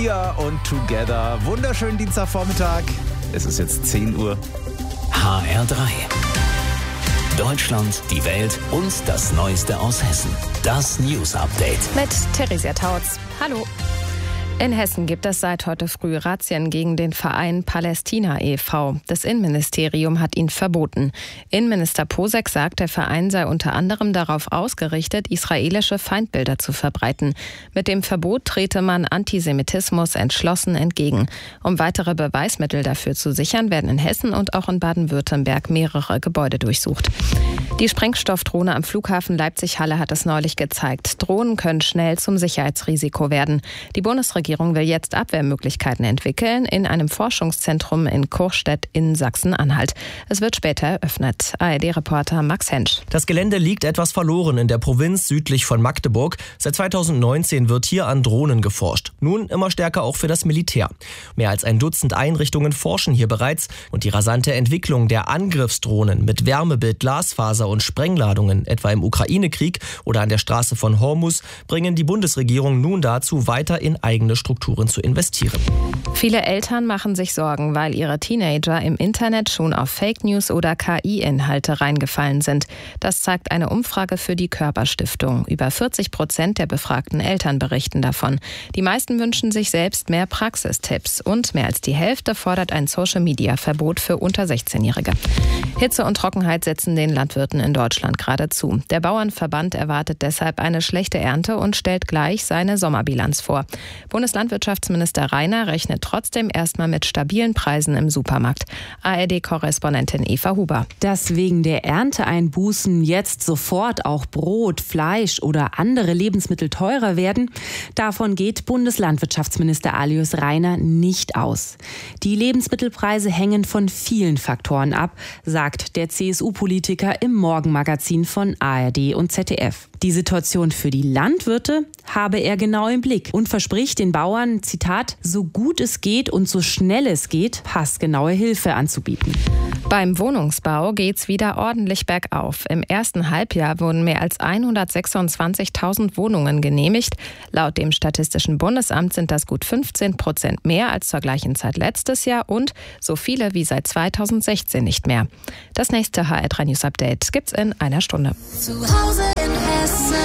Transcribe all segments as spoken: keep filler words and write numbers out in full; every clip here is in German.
Sia und Together. Wunderschönen Dienstagvormittag. Es ist jetzt zehn Uhr. H R drei. Deutschland, die Welt und das Neueste aus Hessen. Das News Update. Mit Theresia Tautz. Hallo. In Hessen gibt es seit heute früh Razzien gegen den Verein Palästina e V Das Innenministerium hat ihn verboten. Innenminister Posek sagt, der Verein sei unter anderem darauf ausgerichtet, israelische Feindbilder zu verbreiten. Mit dem Verbot trete man Antisemitismus entschlossen entgegen. Um weitere Beweismittel dafür zu sichern, werden in Hessen und auch in Baden-Württemberg mehrere Gebäude durchsucht. Die Sprengstoffdrohne am Flughafen Leipzig-Halle hat es neulich gezeigt. Drohnen können schnell zum Sicherheitsrisiko werden. Die Bundesregierung will jetzt Abwehrmöglichkeiten entwickeln in einem Forschungszentrum in Courstedt in Sachsen-Anhalt. Es wird später eröffnet. A R D-Reporter Max Hensch. Das Gelände liegt etwas verloren in der Provinz südlich von Magdeburg. Seit zweitausendneunzehn wird hier an Drohnen geforscht. Nun immer stärker auch für das Militär. Mehr als ein Dutzend Einrichtungen forschen hier bereits. Und die rasante Entwicklung der Angriffsdrohnen mit Wärmebild, Glasfaser und Sprengladungen, etwa im Ukraine-Krieg oder an der Straße von Hormuz, bringen die Bundesregierung nun dazu, weiter in eigene Strukturen zu investieren. Viele Eltern machen sich Sorgen, weil ihre Teenager im Internet schon auf Fake News oder K I-Inhalte reingefallen sind. Das zeigt eine Umfrage für die Körper-Stiftung. Über vierzig Prozent der befragten Eltern berichten davon. Die meisten wünschen sich selbst mehr Praxistipps und mehr als die Hälfte fordert ein Social-Media-Verbot für unter sechzehnjährige. Hitze und Trockenheit setzen den Landwirten in Deutschland gerade zu. Der Bauernverband erwartet deshalb eine schlechte Ernte und stellt gleich seine Sommerbilanz vor. Bundeslandwirtschaftsminister Reiner rechnet trotzdem erstmal mit stabilen Preisen im Supermarkt. A R D-Korrespondentin Eva Huber. Dass wegen der Ernteeinbußen jetzt sofort auch Brot, Fleisch oder andere Lebensmittel teurer werden, davon geht Bundeslandwirtschaftsminister Alois Reiner nicht aus. Die Lebensmittelpreise hängen von vielen Faktoren ab, sagt der C S U-Politiker im Morgenmagazin von A R D und Z D F. Die Situation für die Landwirte habe er genau im Blick und verspricht den Bauern, Zitat, so gut es geht und so schnell es geht, passgenaue Hilfe anzubieten. Beim Wohnungsbau geht's wieder ordentlich bergauf. Im ersten Halbjahr wurden mehr als hundertsechsundzwanzigtausend Wohnungen genehmigt. Laut dem Statistischen Bundesamt sind das gut fünfzehn Prozent mehr als zur gleichen Zeit letztes Jahr und so viele wie seit zweitausendsechzehn nicht mehr. Das nächste H R drei News Update gibt's in einer Stunde. Zu Hause in Hessen.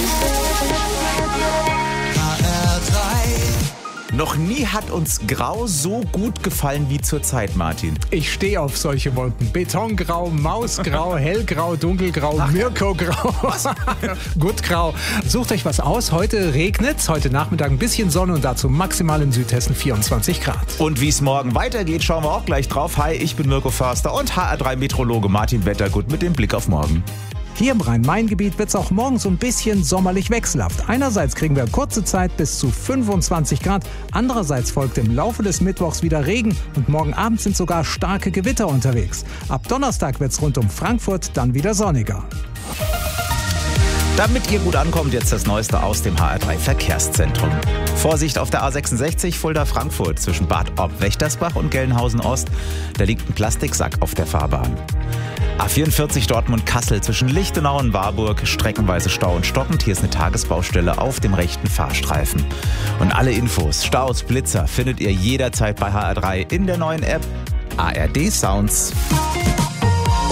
Noch nie hat uns Grau so gut gefallen wie zurzeit, Martin. Ich stehe auf solche Wolken. Betongrau, Mausgrau, Hellgrau, Dunkelgrau, Mirko-Grau, Gutgrau. Sucht euch was aus. Heute regnet's. Heute Nachmittag ein bisschen Sonne und dazu maximal in Südhessen vierundzwanzig Grad. Und wie es morgen weitergeht, schauen wir auch gleich drauf. Hi, ich bin Mirko Förster und H R drei Meteorologe Martin Wettergut mit dem Blick auf morgen. Hier im Rhein-Main-Gebiet wird es auch morgen so ein bisschen sommerlich wechselhaft. Einerseits kriegen wir kurze Zeit bis zu fünfundzwanzig Grad, andererseits folgt im Laufe des Mittwochs wieder Regen und morgen Abend sind sogar starke Gewitter unterwegs. Ab Donnerstag wird es rund um Frankfurt dann wieder sonniger. Damit ihr gut ankommt, jetzt das Neueste aus dem H R drei Verkehrszentrum. Vorsicht auf der A sechsundsechzig Fulda-Frankfurt zwischen Bad Ob-Wächtersbach und Gelnhausen-Ost. Da liegt ein Plastiksack auf der Fahrbahn. A vierundvierzig Dortmund-Kassel zwischen Lichtenau und Warburg, streckenweise Stau und stockend. Hier ist eine Tagesbaustelle auf dem rechten Fahrstreifen. Und alle Infos, Staus, Blitzer findet ihr jederzeit bei H R drei in der neuen App A R D Sounds.